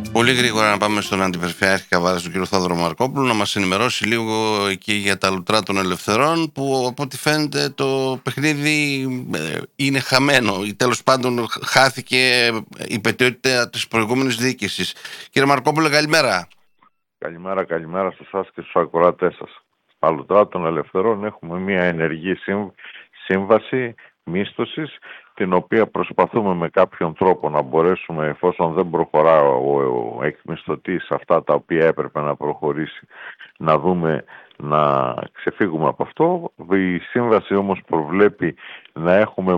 Πολύ γρήγορα να πάμε στον Αντιπεριφερειάρχη Καβάλας, τον κύριο Θόδωρο Μαρκόπουλο, να μας ενημερώσει λίγο εκεί για τα λουτρά των ελευθερών, που από ό,τι φαίνεται το παιχνίδι είναι χαμένο ή τέλος πάντων χάθηκε η πετιότητα της προηγούμενης διοίκησης. Κύριε Μαρκόπουλο, καλημέρα. Καλημέρα σε εσάς και στους ακροατές σας. Στα λουτρά των ελευθερών έχουμε μια ενεργή σύμβαση μίσθωσης, την οποία προσπαθούμε με κάποιον τρόπο να μπορέσουμε, εφόσον δεν προχωρά ο εκμισθωτής αυτά τα οποία έπρεπε να προχωρήσει, να δούμε να ξεφύγουμε από αυτό. Η σύμβαση όμως προβλέπει να έχουμε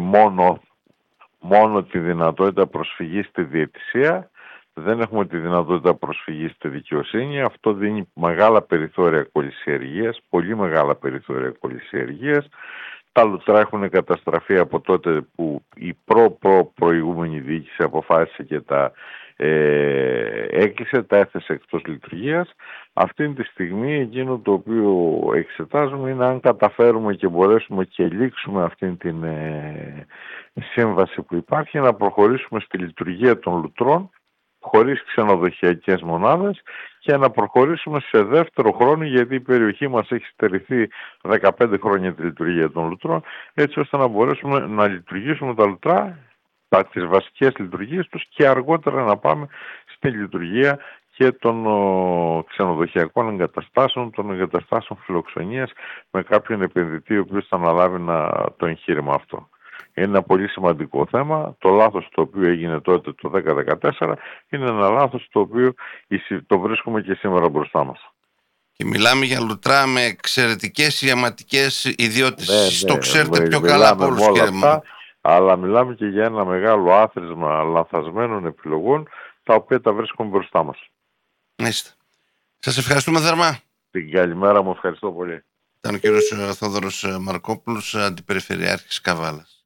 μόνο τη δυνατότητα προσφυγής στη διαιτησία. Δεν έχουμε τη δυνατότητα προσφυγής στη δικαιοσύνη. Αυτό δίνει μεγάλα περιθώρια κολυσιεργίας, πολύ μεγάλα περιθώρια κολυσιεργίας. Τα λουτρά έχουν καταστραφεί από τότε που η προηγούμενη διοίκηση αποφάσισε και τα έκλεισε, τα έθεσε εκτός λειτουργίας. Αυτή τη στιγμή εκείνο το οποίο εξετάζουμε είναι αν καταφέρουμε και μπορέσουμε και λήξουμε αυτή την σύμβαση που υπάρχει, να προχωρήσουμε στη λειτουργία των λουτρών χωρίς ξενοδοχειακές μονάδες και να προχωρήσουμε σε δεύτερο χρόνο, γιατί η περιοχή μας έχει στερηθεί 15 χρόνια τη λειτουργία των λουτρών, έτσι ώστε να μπορέσουμε να λειτουργήσουμε τα λουτρά, τις βασικές λειτουργίες τους, και αργότερα να πάμε στη λειτουργία και των ξενοδοχειακών εγκαταστάσεων, των εγκαταστάσεων φιλοξενίας, με κάποιον επενδυτή ο οποίος θα αναλάβει το εγχείρημα αυτό. Είναι ένα πολύ σημαντικό θέμα. Το λάθος το οποίο έγινε τότε το 2014 είναι ένα λάθος το οποίο το βρίσκουμε και σήμερα μπροστά μας. Και μιλάμε για λουτρά με εξαιρετικές ιαματικές ιδιότητες. Το ξέρετε πιο καλά από όλους, κύριε αυτά, αλλά μιλάμε και για ένα μεγάλο άθροισμα λανθασμένων επιλογών, τα οποία τα βρίσκουμε μπροστά μας. Είστε. Σας ευχαριστούμε θερμά. Την καλημέρα μου, ευχαριστώ πολύ. Ήταν ο κύριος Θόδωρος Μαρκόπουλος, Αντιπεριφερειάρχης Καβάλας.